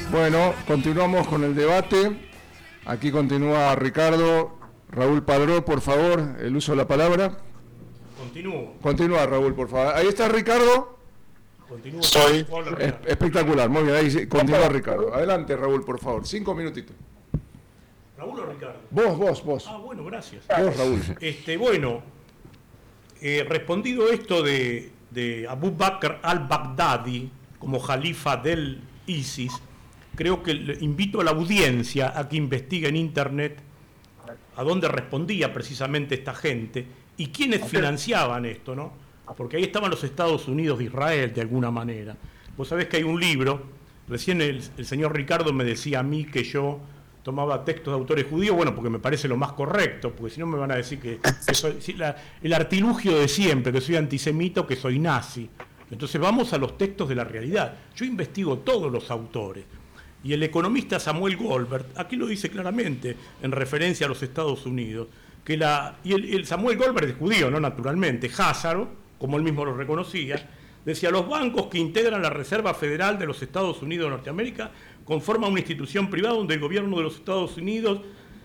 Bueno, continuamos con el debate. Aquí continúa Ricardo. Raúl Padró, por favor, el uso de la palabra. Continúo. Continúa, Raúl, por favor. Ahí está Ricardo. Continúo. Soy. Espectacular, muy bien. Ahí continúa Ricardo. Adelante, Raúl, por favor. 5 minutitos. ¿Raúl o Ricardo? Vos. Ah, bueno, gracias. Vos, Raúl. Bueno, respondido esto de Abu Bakr al-Baghdadi como jalifa del ISIS, creo que invito a la audiencia a que investigue en internet a dónde respondía precisamente esta gente y quiénes financiaban esto, ¿no? Porque ahí estaban los Estados Unidos de Israel, de alguna manera. Vos sabés que hay un libro, recién el señor Ricardo me decía a mí que yo tomaba textos de autores judíos, bueno, porque me parece lo más correcto, porque si no me van a decir que soy, el artilugio de siempre, que soy antisemita, que soy nazi. Entonces vamos a los textos de la realidad. Yo investigo todos los autores. Y el economista Samuel Goldberg, aquí lo dice claramente, en referencia a los Estados Unidos, que el Samuel Goldberg es judío, ¿no? Naturalmente, Házaro, como él mismo lo reconocía, decía, los bancos que integran la Reserva Federal de los Estados Unidos de Norteamérica conforman una institución privada donde el gobierno de los Estados Unidos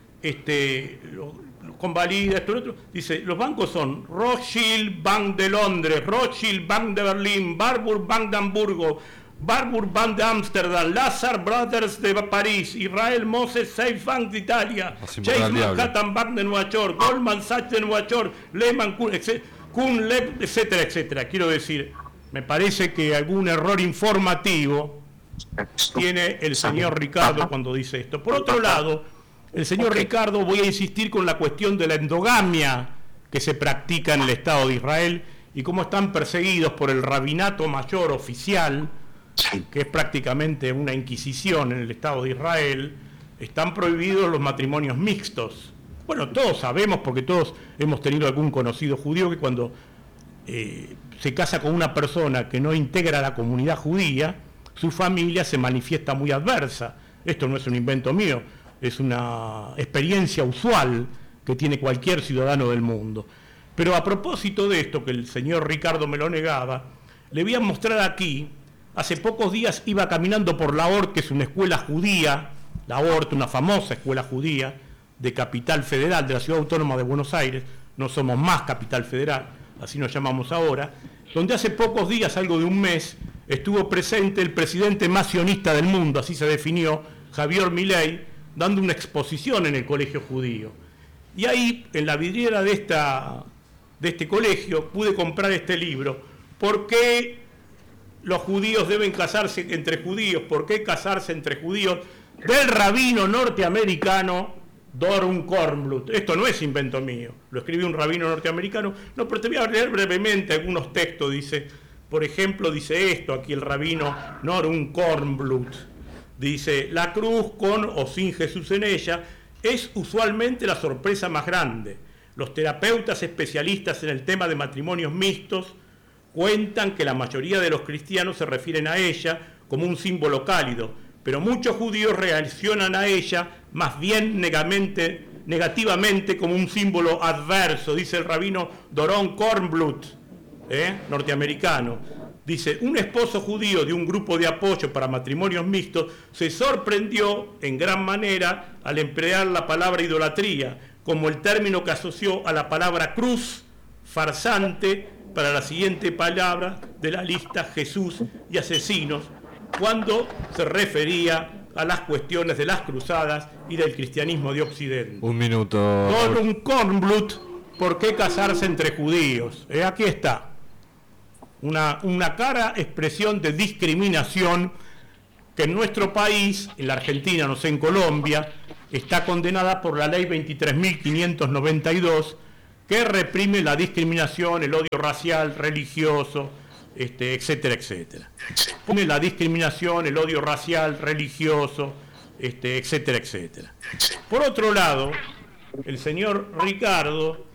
convalida esto y lo otro. Dice, los bancos son Rothschild Bank de Londres, Rothschild Bank de Berlín, Warburg Bank de Hamburgo, Warburg Bank de Ámsterdam, Lazar Brothers de París, Israel Moses Safe Bank de Italia, Chase Manhattan Bank de Nueva York, Goldman Sachs de Nueva York, Lehman Kuhn, etcétera, etcétera. Quiero decir, me parece que algún error informativo tiene el señor Ricardo cuando dice esto. Por otro lado, el señor Ricardo, voy a insistir con la cuestión de la endogamia que se practica en el Estado de Israel y cómo están perseguidos por el rabinato mayor oficial, que es prácticamente una inquisición en el Estado de Israel. Están prohibidos los matrimonios mixtos. Bueno, todos sabemos, porque todos hemos tenido algún conocido judío que cuando se casa con una persona que no integra la comunidad judía, su familia se manifiesta muy adversa. Esto no es un invento mío, es una experiencia usual que tiene cualquier ciudadano del mundo. Pero a propósito de esto, que el señor Ricardo me lo negaba, le voy a mostrar aquí. Hace pocos días iba caminando por la Hort, que es una escuela judía, la Hort, una famosa escuela judía de Capital Federal, de la Ciudad Autónoma de Buenos Aires. No somos más Capital Federal, así nos llamamos ahora, donde hace pocos días, algo de un mes, estuvo presente el presidente más sionista del mundo, así se definió, Javier Milei, dando una exposición en el colegio judío. Y ahí, en la vidriera de este colegio, pude comprar este libro. ¿Por qué los judíos deben casarse entre judíos? ¿Por qué casarse entre judíos? Del rabino norteamericano Doron Kornblut. Esto no es invento mío, lo escribió un rabino norteamericano. No, pero te voy a leer brevemente algunos textos. Dice, por ejemplo, dice esto aquí el rabino Doron Kornblut. Dice, la cruz con o sin Jesús en ella es usualmente la sorpresa más grande. Los terapeutas especialistas en el tema de matrimonios mixtos cuentan que la mayoría de los cristianos se refieren a ella como un símbolo cálido, pero muchos judíos reaccionan a ella más bien negativamente como un símbolo adverso, dice el rabino Doron Kornblut, norteamericano. Dice, un esposo judío de un grupo de apoyo para matrimonios mixtos se sorprendió en gran manera al emplear la palabra idolatría como el término que asoció a la palabra cruz, farsante, para la siguiente palabra de la lista, Jesús y asesinos, cuando se refería a las cuestiones de las cruzadas y del cristianismo de Occidente. Un minuto. Doron Kornblut, ¿por qué casarse entre judíos? Aquí está. Una clara expresión de discriminación que en nuestro país, en la Argentina, no sé, en Colombia, está condenada por la ley 23.592, que reprime la discriminación, el odio racial, religioso, etcétera, etcétera. Pone la discriminación, el odio racial, religioso, etcétera, etcétera. Por otro lado, el señor Ricardo